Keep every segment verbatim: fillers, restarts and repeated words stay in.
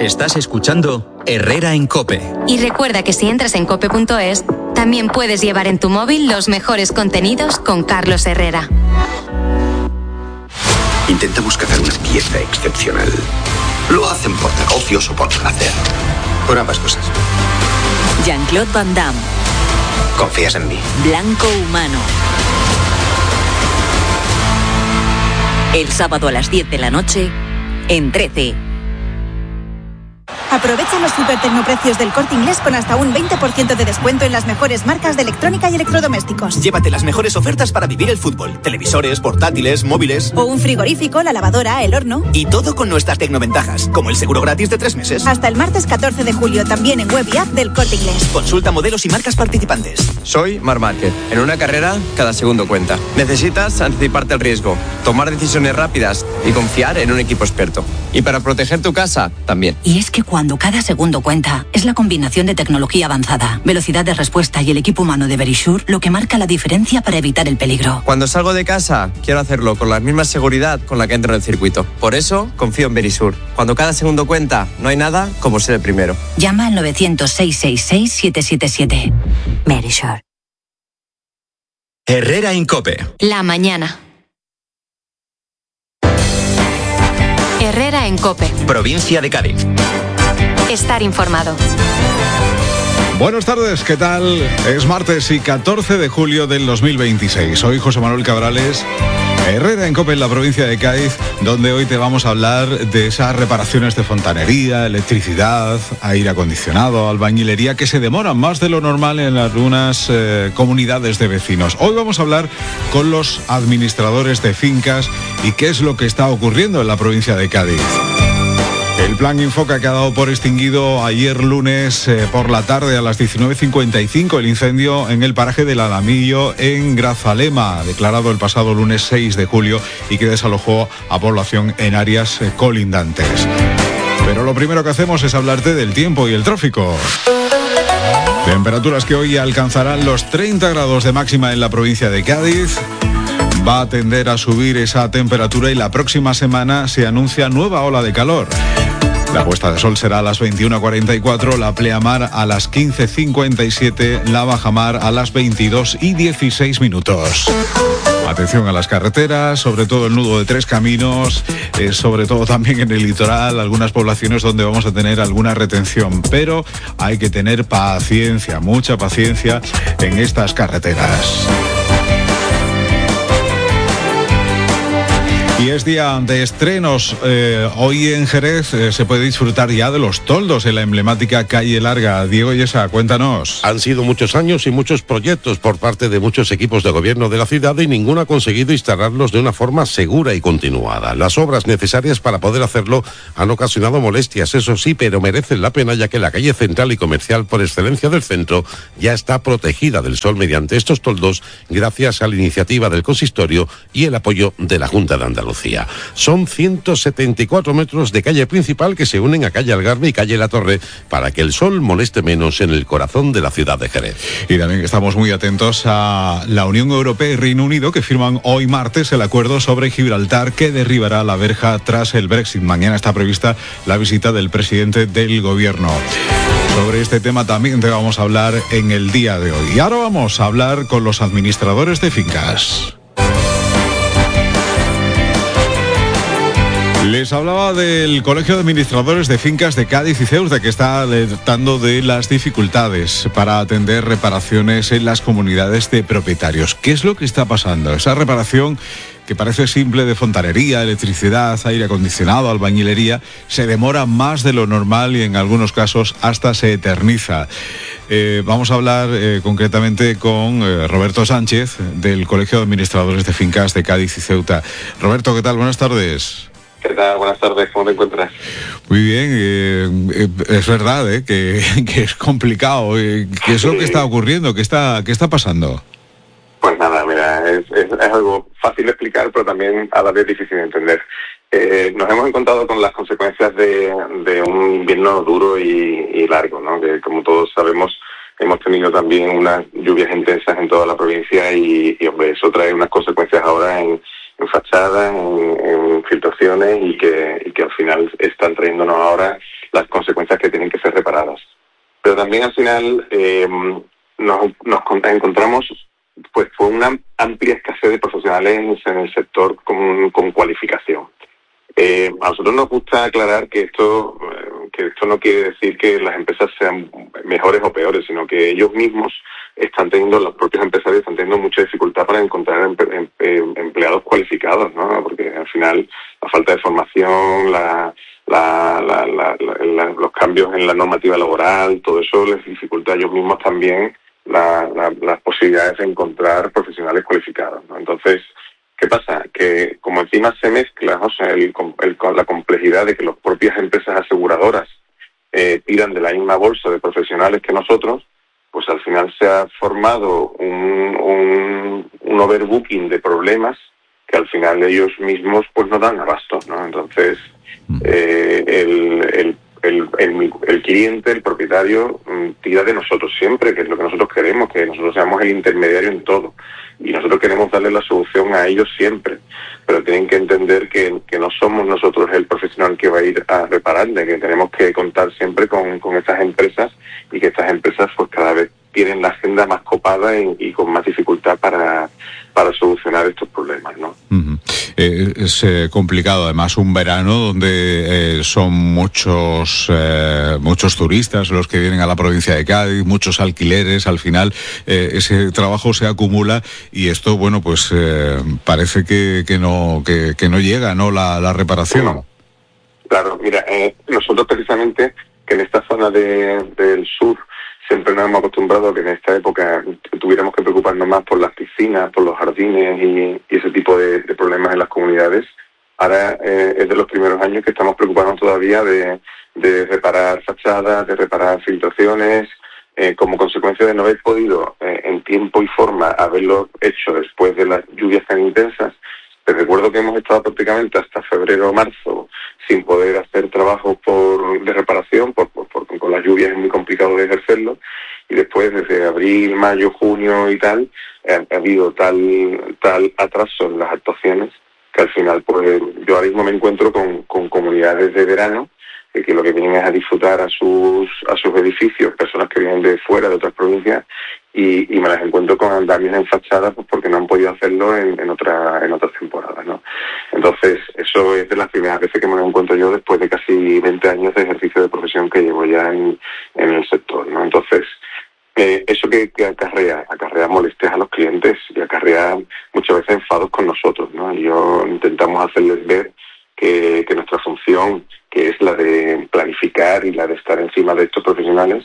Estás escuchando Herrera en COPE. Y recuerda que si entras en cope punto es, también puedes llevar en tu móvil los mejores contenidos con Carlos Herrera. Intentamos cazar una pieza excepcional. Lo hacen por negocios o por placer. Por ambas cosas. Jean-Claude Van Damme. ¿Confías en mí? Blanco Humano. El sábado a las diez de la noche, en trece. Aprovecha los super tecnoprecios del Corte Inglés con hasta un veinte por ciento de descuento en las mejores marcas de electrónica y electrodomésticos. Llévate las mejores ofertas para vivir el fútbol. Televisores, portátiles, móviles. O un frigorífico, la lavadora, el horno. Y todo con nuestras tecnoventajas, como el seguro gratis de tres meses. Hasta el martes catorce de julio, también en web y app del Corte Inglés. Consulta modelos y marcas participantes. Soy Marc Márquez. En una carrera, cada segundo cuenta. Necesitas anticiparte al riesgo, tomar decisiones rápidas y confiar en un equipo experto. Y para proteger tu casa, también. Y es que cuando cada segundo cuenta, es la combinación de tecnología avanzada, velocidad de respuesta y el equipo humano de Verisure lo que marca la diferencia para evitar el peligro. Cuando salgo de casa, quiero hacerlo con la misma seguridad con la que entro en el circuito. Por eso, confío en Verisure. Cuando cada segundo cuenta, no hay nada como ser el primero. Llama al novecientos, seiscientos sesenta y seis, siete siete siete. Verisure. Herrera en COPE. La mañana. Herrera en COPE. Provincia de Cádiz. Estar informado. Buenas tardes, ¿qué tal? Es martes y catorce de julio del dos mil veintiséis. Soy José Manuel Cabrales, Herrera en COPE en la provincia de Cádiz, donde hoy te vamos a hablar de esas reparaciones de fontanería, electricidad, aire acondicionado, albañilería, que se demoran más de lo normal en algunas eh, comunidades de vecinos. Hoy vamos a hablar con los administradores de fincas y qué es lo que está ocurriendo en la provincia de Cádiz. El plan Infoca que ha dado por extinguido ayer lunes eh, por la tarde a las diecinueve cincuenta y cinco el incendio en el paraje del Alamillo en Grazalema, declarado el pasado lunes seis de julio y que desalojó a población en áreas eh, colindantes. Pero lo primero que hacemos es hablarte del tiempo y el tráfico. Temperaturas que hoy alcanzarán los treinta grados de máxima en la provincia de Cádiz. Va a tender a subir esa temperatura y la próxima semana se anuncia nueva ola de calor. La puesta de sol será a las veintiuna cuarenta y cuatro, la pleamar a las quince cincuenta y siete, la bajamar a las veintidós y dieciséis minutos. Atención a las carreteras, sobre todo el nudo de Tres Caminos, eh, sobre todo también en el litoral, algunas poblaciones donde vamos a tener alguna retención, pero hay que tener paciencia, mucha paciencia en estas carreteras. Y es día de estrenos. Eh, hoy en Jerez eh, se puede disfrutar ya de los toldos en la emblemática calle Larga. Diego Yesa, cuéntanos. Han sido muchos años y muchos proyectos por parte de muchos equipos de gobierno de la ciudad y ninguno ha conseguido instalarlos de una forma segura y continuada. Las obras necesarias para poder hacerlo han ocasionado molestias, eso sí, pero merecen la pena ya que la calle central y comercial por excelencia del centro ya está protegida del sol mediante estos toldos gracias a la iniciativa del consistorio y el apoyo de la Junta de Andalucía. Son ciento setenta y cuatro metros de calle principal que se unen a calle Algarve y calle La Torre para que el sol moleste menos en el corazón de la ciudad de Jerez. Y también estamos muy atentos a la Unión Europea y Reino Unido que firman hoy martes el acuerdo sobre Gibraltar que derribará la verja tras el Brexit. Mañana está prevista la visita del presidente del gobierno. Sobre este tema también te vamos a hablar en el día de hoy. Y ahora vamos a hablar con los administradores de fincas. Les hablaba del Colegio de Administradores de Fincas de Cádiz y Ceuta, que está alertando de las dificultades para atender reparaciones en las comunidades de propietarios. ¿Qué es lo que está pasando? Esa reparación que parece simple de fontanería, electricidad, aire acondicionado, albañilería, se demora más de lo normal y en algunos casos hasta se eterniza. Eh, vamos a hablar eh, concretamente con eh, Roberto Sánchez del Colegio de Administradores de Fincas de Cádiz y Ceuta. Roberto, ¿qué tal? Buenas tardes. ¿Qué tal? Buenas tardes, ¿cómo te encuentras? Muy bien, eh, eh, es verdad eh, que, que es complicado. Eh, ¿Qué es sí. lo que está ocurriendo? ¿Qué está, qué está pasando? Pues nada, mira, es, es, es algo fácil de explicar, pero también a la vez difícil de entender. Eh, nos hemos encontrado con las consecuencias de, de un invierno duro y, y largo, ¿no? Que como todos sabemos, hemos tenido también unas lluvias intensas en toda la provincia y, y hombre, eso trae unas consecuencias ahora en en fachadas, en, en filtraciones y que, y que al final están trayéndonos ahora las consecuencias que tienen que ser reparadas. Pero también al final eh, nos, nos encontramos pues con una amplia escasez de profesionales en el sector con, con cualificación. Eh, a nosotros nos gusta aclarar que esto, que esto no quiere decir que las empresas sean mejores o peores, sino que ellos mismos están teniendo, los propios empresarios están teniendo mucha dificultad para encontrar em, em, empleados cualificados, ¿no? Porque al final la falta de formación, la, la, la, la, la, la, los cambios en la normativa laboral, todo eso les dificulta a ellos mismos también la, la, las posibilidades de encontrar profesionales cualificados, ¿no? Entonces, ¿qué pasa? Que como encima se mezcla, o sea, el, el, la complejidad de que las propias empresas aseguradoras eh, tiran de la misma bolsa de profesionales que nosotros, pues al final se ha formado un, un, un overbooking de problemas que al final ellos mismos pues no dan abasto, ¿no? Entonces, eh, el, el, el, el, el cliente, el propietario, tira de nosotros siempre, que es lo que nosotros queremos, que nosotros seamos el intermediario en todo. Y nosotros queremos darle la solución a ellos siempre, pero tienen que entender que, que no somos nosotros el profesional que va a ir a repararle, que tenemos que contar siempre con, con estas empresas y que estas empresas pues cada vez tienen la agenda más copada y, y con más dificultad para, para solucionar estos problemas, ¿no? Uh-huh. Eh, es eh, complicado, además un verano donde eh, son muchos eh, muchos turistas los que vienen a la provincia de Cádiz, muchos alquileres, al final eh, ese trabajo se acumula y esto, bueno, pues eh, parece que, que no que, que no llega, ¿no? La, la reparación. No. Claro, mira, eh, nosotros precisamente que en esta zona de, del sur siempre nos hemos acostumbrado a que en esta época tuviéramos que preocuparnos más por las piscinas, por los jardines y, y ese tipo de, de problemas en las comunidades. Ahora eh, es de los primeros años que estamos preocupándonos todavía de, de reparar fachadas, de reparar filtraciones, eh, como consecuencia de no haber podido eh, en tiempo y forma haberlo hecho después de las lluvias tan intensas. Te recuerdo que hemos estado prácticamente hasta febrero o marzo sin poder hacer trabajos por, de reparación, por, por, por, con las lluvias es muy complicado de ejercerlo, y después desde abril, mayo, junio y tal, ha, ha habido tal, tal atraso en las actuaciones que al final pues yo ahora mismo me encuentro con, con comunidades de verano que, que lo que vienen es a disfrutar a sus, a sus edificios, personas que vienen de fuera, de otras provincias, y, y me las encuentro con andamios en fachada pues porque no han podido hacerlo en, en, otra, en otras temporadas, ¿no? Entonces, eso es de las primeras veces que me lo encuentro yo después de casi veinte años de ejercicio de profesión que llevo ya en, en el sector, ¿no? Entonces, eh, eso que, que acarrea, acarrea molestias a los clientes y acarrea muchas veces enfados con nosotros, ¿no? Y yo intentamos hacerles ver que, que nuestra función, que es la de planificar y la de estar encima de estos profesionales,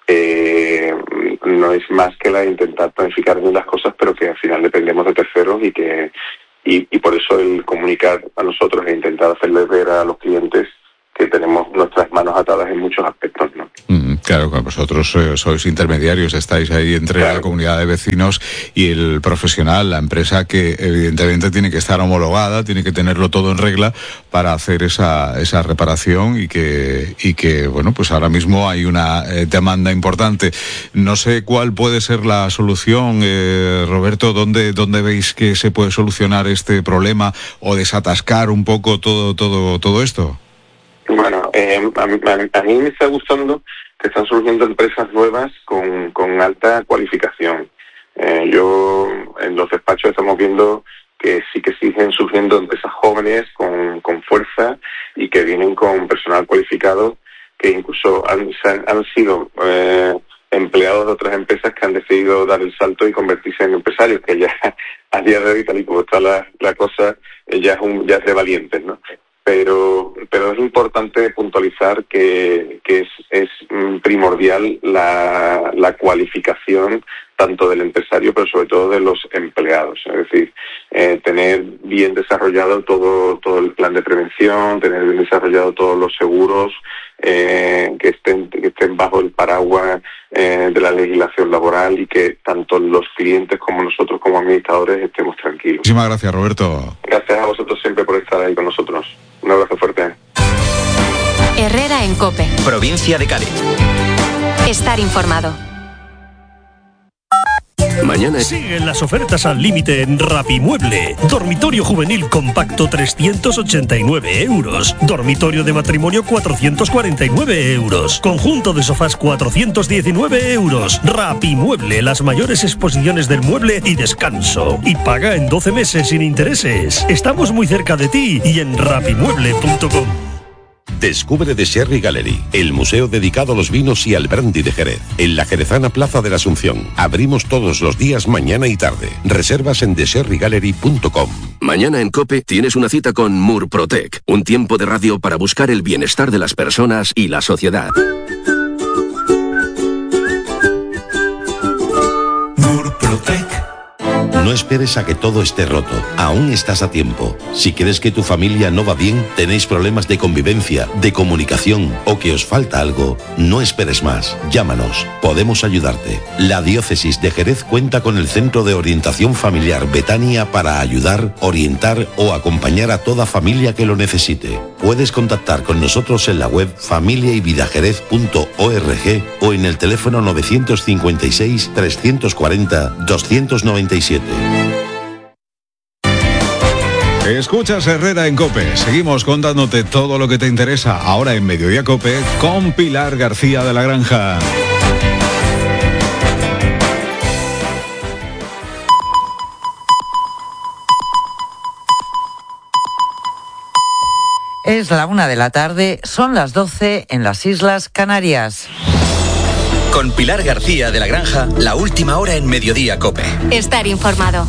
eh, no es más que la de intentar planificar bien las cosas, pero que al final dependemos de terceros y que y, y por eso el comunicar a nosotros e intentar hacerles ver a los clientes que tenemos nuestras manos atadas en muchos aspectos, ¿no? Mm, claro, que vosotros eh, sois intermediarios, estáis ahí entre claro. la comunidad de vecinos y el profesional, la empresa que evidentemente tiene que estar homologada, tiene que tenerlo todo en regla para hacer esa esa reparación y que y que bueno, pues ahora mismo hay una eh, demanda importante. No sé cuál puede ser la solución, eh, Roberto, ¿dónde dónde veis que se puede solucionar este problema o desatascar un poco todo todo todo esto? Bueno, eh, a, mí, a mí me está gustando que están surgiendo empresas nuevas con, con alta cualificación. Eh, yo en los despachos estamos viendo que sí que siguen surgiendo empresas jóvenes con, con fuerza y que vienen con personal cualificado que incluso han, han, han sido eh, empleados de otras empresas que han decidido dar el salto y convertirse en empresarios, que ya a día de hoy, tal y como está la, la cosa, ya es, un, ya es de valientes, ¿no? Pero, pero es importante puntualizar que, que es, es primordial la, la cualificación tanto del empresario, pero sobre todo de los empleados. Es decir, eh, tener bien desarrollado todo, todo el plan de prevención, tener bien desarrollado todos los seguros, eh, que estén, que estén bajo el paraguas eh, de la legislación laboral y que tanto los clientes como nosotros como administradores estemos tranquilos. Muchísimas gracias, Roberto. Gracias a vosotros siempre por estar ahí con nosotros. Un abrazo fuerte. Herrera en COPE. Provincia de Cádiz. Estar informado. Mañana mañana. Siguen las ofertas al límite en Rapimueble. Dormitorio juvenil compacto trescientos ochenta y nueve euros. Dormitorio de matrimonio cuatrocientos cuarenta y nueve euros. Conjunto de sofás cuatrocientos diecinueve euros. Rapimueble, las mayores exposiciones del mueble y descanso. Y paga en doce meses sin intereses. Estamos muy cerca de ti y en rapimueble punto com. Descubre The Sherry Gallery, el museo dedicado a los vinos y al brandy de Jerez, en la jerezana Plaza de la Asunción. Abrimos todos los días, mañana y tarde. Reservas en the sherry gallery punto com. Mañana en COPE tienes una cita con Murprotec, un tiempo de radio para buscar el bienestar de las personas y la sociedad. Murprotec. No esperes a que todo esté roto. Aún estás a tiempo. Si crees que tu familia no va bien, tenéis problemas de convivencia, de comunicación o que os falta algo, no esperes más. Llámanos. Podemos ayudarte. La Diócesis de Jerez cuenta con el Centro de Orientación Familiar Betania para ayudar, orientar o acompañar a toda familia que lo necesite. Puedes contactar con nosotros en la web familia y vida jerez punto org o en el teléfono novecientos cincuenta y seis, trescientos cuarenta, doscientos noventa y siete. Escuchas Herrera en COPE. Seguimos contándote todo lo que te interesa ahora en Mediodía COPE con Pilar García de la Granja. Es la una de la tarde, son las doce en las Islas Canarias. Con Pilar García de la Granja, la última hora en Mediodía COPE. Estar informado.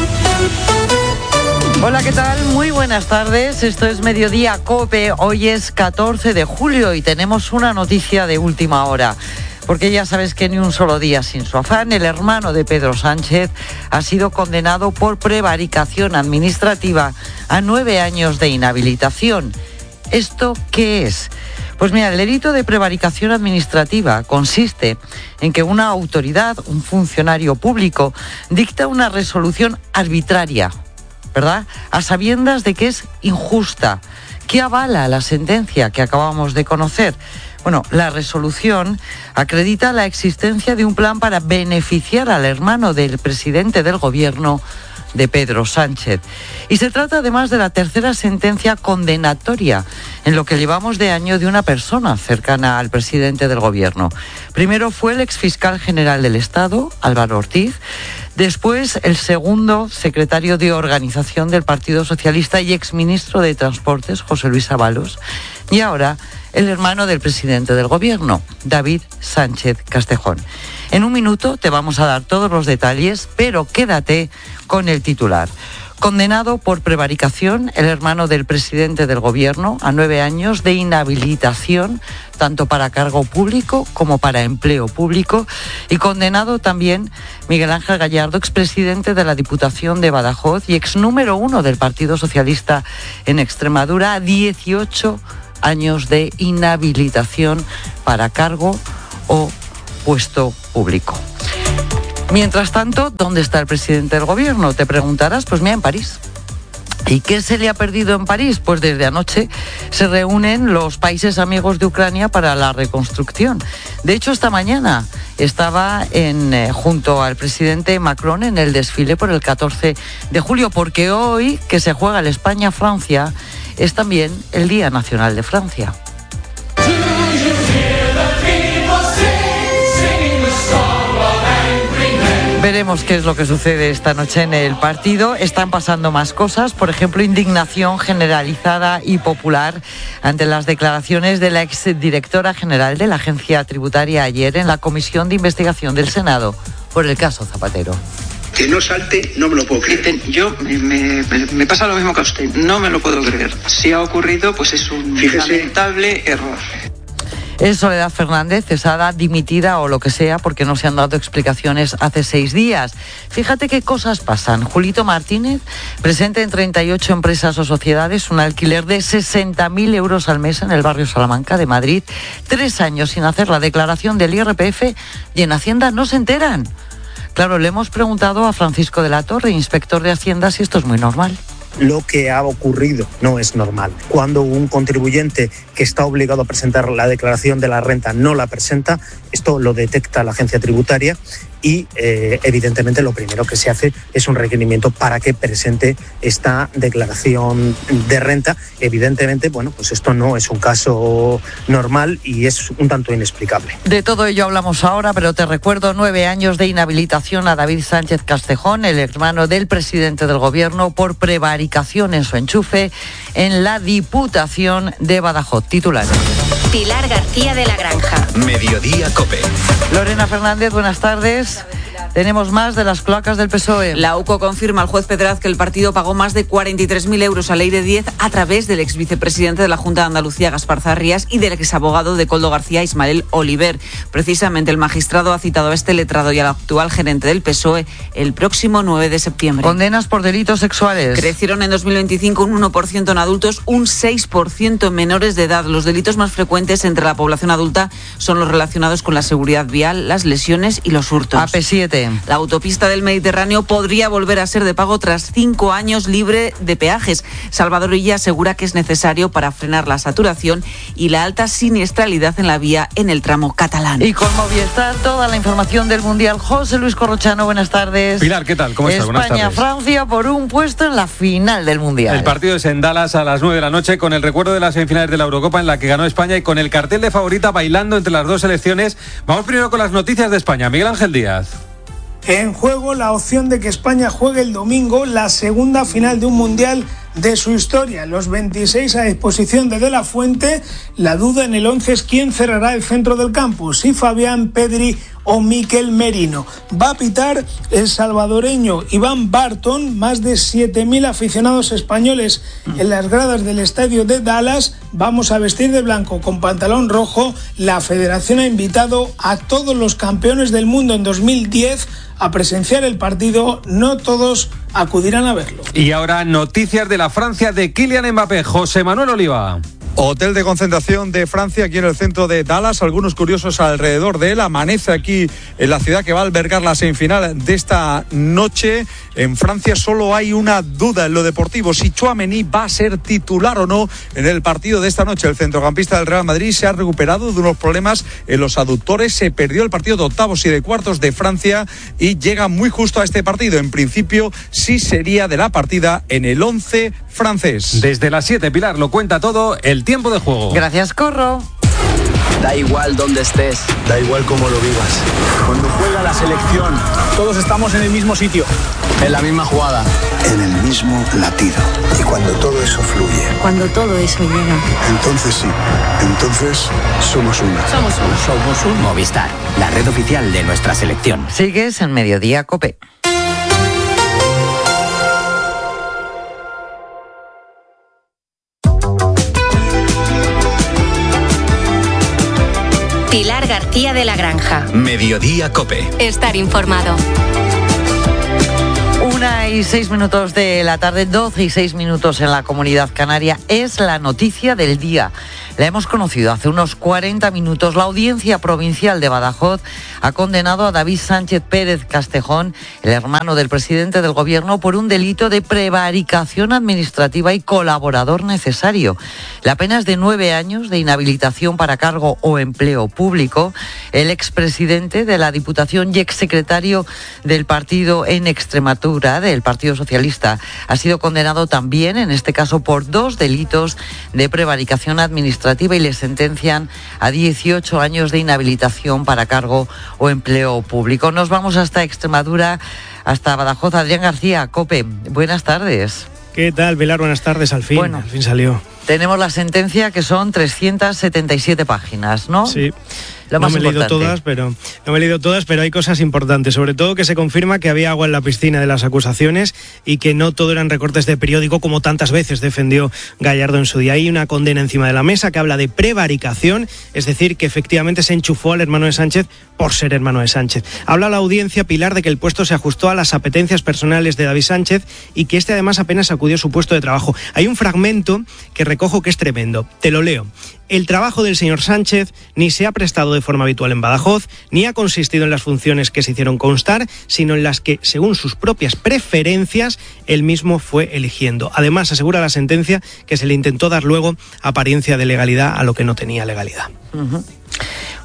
Hola, ¿qué tal? Muy buenas tardes. Esto es Mediodía COPE. Hoy es catorce de julio y tenemos una noticia de última hora. Porque ya sabes que ni un solo día sin su afán, el hermano de Pedro Sánchez ha sido condenado por prevaricación administrativa a nueve años de inhabilitación. ¿Esto qué es? Pues mira, el delito de prevaricación administrativa consiste en que una autoridad, un funcionario público, dicta una resolución arbitraria, ¿verdad?, a sabiendas de que es injusta, que avala la sentencia que acabamos de conocer. Bueno, la resolución acredita la existencia de un plan para beneficiar al hermano del presidente del gobierno, de Pedro Sánchez. Y se trata además de la tercera sentencia condenatoria en lo que llevamos de año de una persona cercana al presidente del gobierno. Primero fue el exfiscal general del Estado, Álvaro Ortiz. Después, el segundo secretario de Organización del Partido Socialista y exministro de Transportes, José Luis Ábalos. Y ahora, el hermano del presidente del gobierno, David Sánchez Castejón. En un minuto te vamos a dar todos los detalles, pero quédate con el titular. Condenado por prevaricación, el hermano del presidente del gobierno, a nueve años de inhabilitación, tanto para cargo público como para empleo público. Y condenado también Miguel Ángel Gallardo, expresidente de la Diputación de Badajoz y ex número uno del Partido Socialista en Extremadura, a dieciocho años de inhabilitación para cargo o puesto público. Mientras tanto, ¿dónde está el presidente del gobierno? Te preguntarás, pues mira, en París. ¿Y qué se le ha perdido en París? Pues desde anoche se reúnen los países amigos de Ucrania para la reconstrucción. De hecho, esta mañana estaba en, eh, junto al presidente Macron en el desfile por el catorce de julio, porque hoy, que se juega el España-Francia, es también el Día Nacional de Francia. Veremos qué es lo que sucede esta noche en el partido. Están pasando más cosas, por ejemplo, indignación generalizada y popular ante las declaraciones de la exdirectora general de la Agencia Tributaria ayer en la Comisión de Investigación del Senado por el caso Zapatero. Que no salte, no me lo puedo creer. Yo, me, me, me pasa lo mismo que a usted, no me lo puedo creer. Si ha ocurrido, pues es un Fíjese. lamentable error. Es Soledad Fernández, cesada, dimitida o lo que sea, porque no se han dado explicaciones hace seis días. Fíjate qué cosas pasan. Julito Martínez presenta en treinta y ocho empresas o sociedades un alquiler de sesenta mil euros al mes en el barrio Salamanca de Madrid. Tres años sin hacer la declaración del I R P F y en Hacienda no se enteran. Claro, le hemos preguntado a Francisco de la Torre, inspector de Hacienda, si esto es muy normal. Lo que ha ocurrido no es normal. Cuando un contribuyente que está obligado a presentar la declaración de la renta no la presenta, esto lo detecta la agencia tributaria y eh, evidentemente lo primero que se hace es un requerimiento para que presente esta declaración de renta. Evidentemente, bueno, pues esto no es un caso normal y es un tanto inexplicable. De todo ello hablamos ahora, pero te recuerdo nueve años de inhabilitación a David Sánchez Castejón, el hermano del presidente del gobierno, por prevaricación en su enchufe en la Diputación de Badajoz. Titulares. Pilar García de la Granja. Mediodía COPE. Lorena Fernández, buenas tardes. Tenemos más de las cloacas del P S O E. La U C O confirma al juez Pedraz que el partido pagó más de cuarenta y tres mil euros a Ley de diez a través del ex vicepresidente de la Junta de Andalucía, Gaspar Zarrías, y del ex abogado de Coldo García, Ismael Oliver. Precisamente el magistrado ha citado a este letrado y al actual gerente del P S O E el próximo nueve de septiembre. Condenas por delitos sexuales. Crecieron en dos mil veinticinco un uno por ciento en adultos, un seis por ciento en menores de edad. Los delitos más frecuentes entre la población adulta son los relacionados con la seguridad vial, las lesiones y los hurtos. A P siete. La autopista del Mediterráneo podría volver a ser de pago tras cinco años libre de peajes. Salvador Illa asegura que es necesario para frenar la saturación y la alta siniestralidad en la vía en el tramo catalán. Y con Movistar, toda la información del Mundial. José Luis Corrochano, buenas tardes. Pilar, ¿qué tal? ¿Cómo estás? Buenas tardes. España-Francia por un puesto en la final del Mundial. El partido es en Dallas a las nueve de la noche, con el recuerdo de las semifinales de la Eurocopa en la que ganó España y con el cartel de favorita bailando entre las dos selecciones. Vamos primero con las noticias de España. Miguel Ángel Díaz. En juego la opción de que España juegue el domingo la segunda final de un mundial de su historia. Los veintiséis a disposición de De La Fuente. La duda en el once es quién cerrará el centro del campo, si Fabián, Pedri o Mikel Merino. Va a pitar el salvadoreño Iván Barton. Más de siete mil aficionados españoles en las gradas del estadio de Dallas. Vamos a vestir de blanco con pantalón rojo. La federación ha invitado a todos los campeones del mundo en dos mil diez a presenciar el partido. No todos acudirán a verlo. Y ahora noticias de la Francia de Kylian Mbappé. José Manuel Oliva. Hotel de concentración de Francia aquí en el centro de Dallas. Algunos curiosos alrededor de él. Amanece aquí en la ciudad que va a albergar la semifinal de esta noche. En Francia solo hay una duda en lo deportivo: si Tchouaméni va a ser titular o no en el partido de esta noche. El centrocampista del Real Madrid se ha recuperado de unos problemas en los aductores. Se perdió el partido de octavos y de cuartos de Francia y llega muy justo a este partido. En principio sí sería de la partida en el once francés. Desde las siete, Pilar lo cuenta todo. El tiempo de juego. Gracias, Corro. Da igual dónde estés, da igual cómo lo vivas. Cuando juega la selección, todos estamos en el mismo sitio, en la misma jugada, en el mismo latido. Y cuando todo eso fluye, cuando todo eso llega, entonces sí, entonces somos uno. Somos uno. Somos un Movistar, la red oficial de nuestra selección. Sigues en Mediodía COPE. Pilar García de la Granja. Mediodía COPE. Estar informado. Una y seis minutos de la tarde, doce y seis minutos en la Comunidad Canaria. Es la noticia del día. La hemos conocido hace unos cuarenta minutos. La Audiencia Provincial de Badajoz ha condenado a David Sánchez Pérez Castejón, el hermano del presidente del gobierno, por un delito de prevaricación administrativa y colaborador necesario. La pena es de nueve años de inhabilitación para cargo o empleo público. El expresidente de la Diputación y exsecretario del partido en Extremadura, del Partido Socialista, ha sido condenado también, en este caso, por dos delitos de prevaricación administrativa y le sentencian a dieciocho años de inhabilitación para cargo o empleo público. Nos vamos hasta Extremadura, hasta Badajoz. Adrián García, COPE. Buenas tardes. ¿Qué tal, Pilar? Buenas tardes. Al fin, bueno, al fin salió. Tenemos la sentencia, que son trescientas setenta y siete páginas, ¿no? Sí. Lo más no me he leído importante. todas, pero no me he leído todas, pero hay cosas importantes, sobre todo que se confirma que había agua en la piscina de las acusaciones y que no todo eran recortes de periódico, como tantas veces defendió Gallardo en su día. Hay una condena encima de la mesa que habla de prevaricación, es decir, que efectivamente se enchufó al hermano de Sánchez por ser hermano de Sánchez. Habla la audiencia, Pilar, de que el puesto se ajustó a las apetencias personales de David Sánchez y que este además apenas acudió a su puesto de trabajo. Hay un fragmento que recojo que es tremendo. Te lo leo. El trabajo del señor Sánchez ni se ha prestado de forma habitual en Badajoz, ni ha consistido en las funciones que se hicieron constar, sino en las que, según sus propias preferencias, él mismo fue eligiendo. Además, asegura la sentencia que se le intentó dar luego apariencia de legalidad a lo que no tenía legalidad. Uh-huh.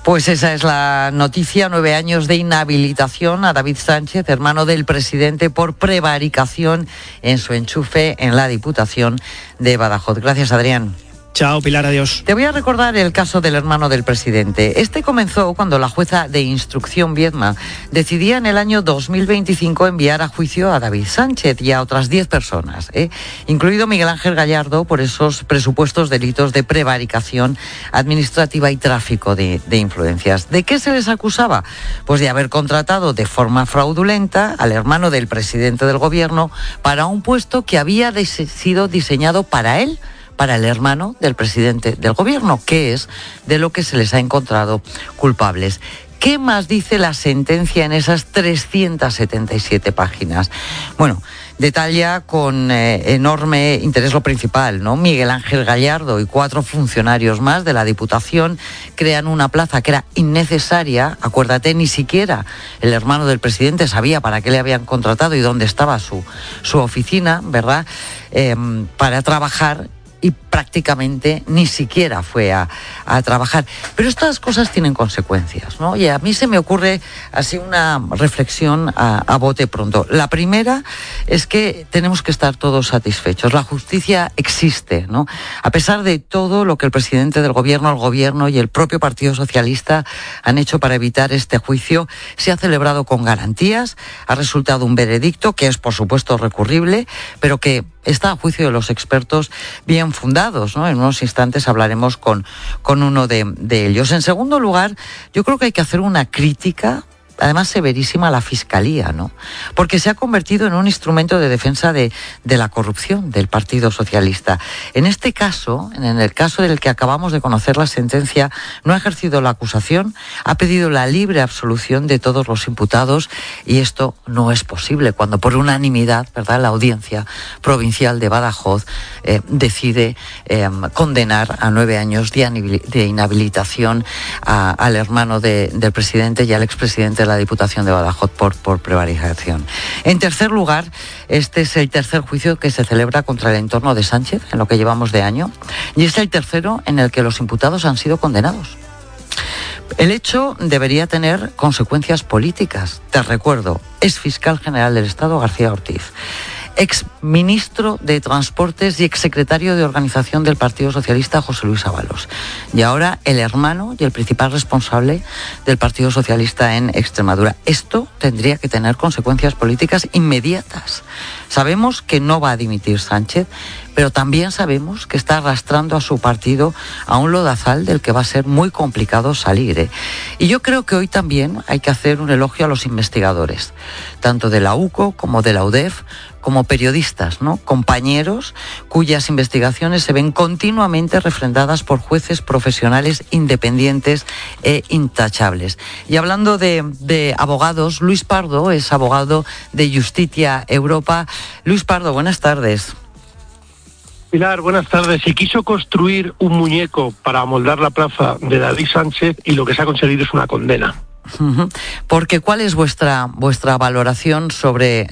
Pues esa es la noticia, nueve años de inhabilitación a David Sánchez, hermano del presidente, por prevaricación en su enchufe en la Diputación de Badajoz. Gracias, Adrián. Chao, Pilar, adiós. Te voy a recordar el caso del hermano del presidente. Este comenzó cuando la jueza de instrucción Viedma decidía en el año dos mil veinticinco enviar a juicio a David Sánchez y a otras diez personas, ¿eh? incluido Miguel Ángel Gallardo, por esos presupuestos delitos de prevaricación administrativa y tráfico de, de influencias. ¿De qué se les acusaba? Pues de haber contratado de forma fraudulenta al hermano del presidente del gobierno para un puesto que había des- sido diseñado para él, para el hermano del presidente del gobierno, que es de lo que se les ha encontrado culpables. ¿Qué más dice la sentencia en esas trescientas setenta y siete páginas? Bueno, detalla con eh, enorme interés lo principal, ¿no? Miguel Ángel Gallardo y cuatro funcionarios más de la Diputación crean una plaza que era innecesaria. Acuérdate, ni siquiera el hermano del presidente sabía para qué le habían contratado y dónde estaba su, su oficina, ¿verdad? Eh, para trabajar, y prácticamente ni siquiera fue a, a trabajar. Pero estas cosas tienen consecuencias, ¿no? Y a mí se me ocurre así una reflexión a, a bote pronto. La primera es que tenemos que estar todos satisfechos. La justicia existe, ¿no? A pesar de todo lo que el presidente del gobierno, el gobierno y el propio Partido Socialista han hecho para evitar este juicio, se ha celebrado con garantías, ha resultado un veredicto que es, por supuesto, recurrible, pero que está a juicio de los expertos bien fundados, ¿no? En unos instantes hablaremos con, con uno de, de ellos. En segundo lugar, yo creo que hay que hacer una crítica, además severísima, a la Fiscalía, ¿no? Porque se ha convertido en un instrumento de defensa de, de la corrupción del Partido Socialista. En este caso, en el caso del que acabamos de conocer la sentencia, no ha ejercido la acusación, ha pedido la libre absolución de todos los imputados, y esto no es posible cuando por unanimidad, ¿verdad?, la Audiencia Provincial de Badajoz eh, decide eh, condenar a nueve años de, de inhabilitación a, al hermano de, del presidente y al expresidente de la Diputación de Badajoz por, por prevaricación. En tercer lugar, este es el tercer juicio que se celebra contra el entorno de Sánchez en lo que llevamos de año, y es el tercero en el que los imputados han sido condenados. El hecho debería tener consecuencias políticas. Te recuerdo, es fiscal general del Estado García Ortiz, ex ministro de Transportes y exsecretario de Organización del Partido Socialista José Luis Ábalos, y ahora el hermano y el principal responsable del Partido Socialista en Extremadura. Esto tendría que tener consecuencias políticas inmediatas. Sabemos que no va a dimitir Sánchez, pero también sabemos que está arrastrando a su partido a un lodazal del que va a ser muy complicado salir, ¿eh? Y yo creo que hoy también hay que hacer un elogio a los investigadores, tanto de la U C O como de la U D E F, como periodistas, ¿no? Compañeros cuyas investigaciones se ven continuamente refrendadas por jueces profesionales independientes e intachables. Y hablando de, de abogados, Luis Pardo es abogado de Justitia Europa. Luis Pardo, buenas tardes. Pilar, buenas tardes. Se quiso construir un muñeco para amoldar la plaza de David Sánchez y lo que se ha conseguido es una condena. Porque ¿cuál es vuestra vuestra valoración sobre,